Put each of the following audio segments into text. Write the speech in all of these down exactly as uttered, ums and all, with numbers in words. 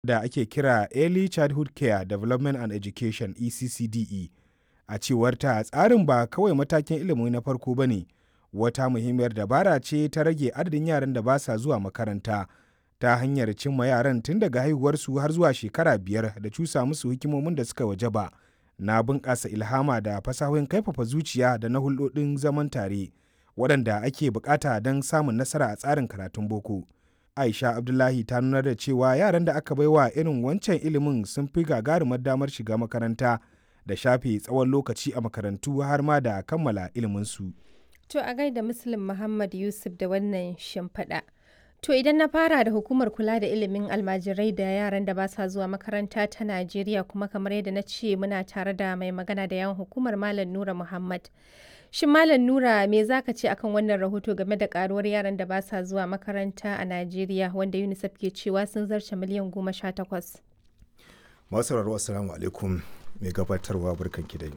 da ake kira Early Childhood Care Development and Education E C C D E. A cewar ta tsarin ba kawai matakin ilimi na farko ba ne, wata muhimmiyar dabara ce ta rage adadin yaran da ba sa zuwa makaranta ta hanyar cimma yaran tun daga haihuwarsu har zuwa shekara biyar da cusa musu hikimomin da suka wajaba na bunƙasa ilhama da fasahohin kaifafa zuciya da na hulɗoɗin zaman tare waɗanda ake buƙata don samun nasara a tsarin karatun boko. Aisha Abdullahi ta nunar da cewa yaran da aka baiwa irin wancan ilimin sun fi gagarumar damar shiga makaranta da shafe tsawon lokaci a makarantu har ma da kammala iliminsu. To a gaida Muslim Muhammad Yusuf da wannan shimfiɗa. To idan na fara da hukumar kula da ilimin almajirai da yaran da ba sa zuwa makaranta ta Najeriya kuma kamar yadda na ce muna tare da mai magana da yawan hukumar Malam Nura Muhammad. Shin Malam Nura me za ka ce akan wannan rahoto game da karuwar yaran da ba sa zuwa makaranta a Najeriya wanda UNICEF ke cewa sun zarce miliyan goma sha takwas? Masu sauraro assalamu alaikum mai gabatarwa barkanki dai.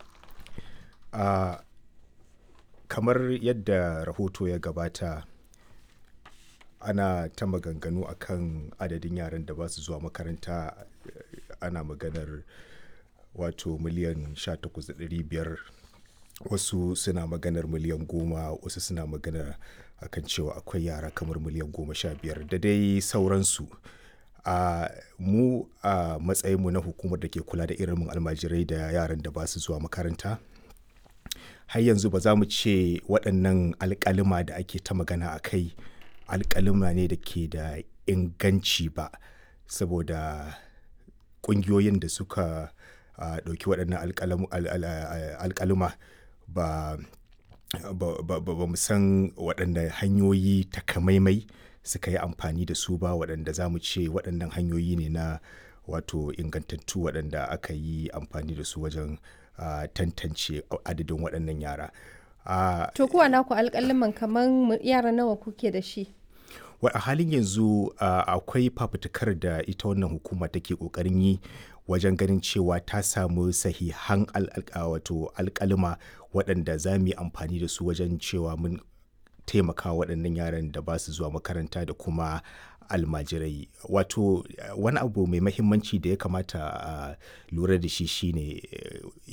A kamar yadda rahoto ya gabata ana ta maganganu akan adadin yaran da ba su zuwa makaranta, ana maganar wato miliyan sha takwas da ɗari biyar, wasu suna maganar miliyan goma, wasu suna maganar akan cewa akwai yara kamar miliyan goma sha biyar da dai sauransu. a mu a matsayinmu na hukumar da ke kula da ilimin almajirai da yaran da ba su zuwa makaranta, har yanzu ba za mu ce waɗannan alƙalima da ake ta magana a kai alƙalima ne da ke da inganci ba, saboda ƙungiyoyin da suka ɗauki waɗannan alƙalima ba ba mu san waɗanda hanyoyi takamaimai suka yi amfani da su ba, waɗanda za mu ce waɗannan hanyoyi ne na wato ingantattu waɗanda aka yi amfani da su wajen uh, tantance adadin waɗannan yara. Uh, to kuwa naku alƙaliman kamar yara nawa kuke da shi? A halin yanzu uh, akwai fafutukar da ita wannan hukuma take ƙoƙarin yi wajen ganin cewa ta samu sahihan wato alƙalima waɗanda za mu yi amfani da su wajen cewa mun taimaka waɗannan yaran da ba su zuwa makaranta da kuma almajirai. Wato wani abu mai mahimmanci da ya kamata a lura da shi shine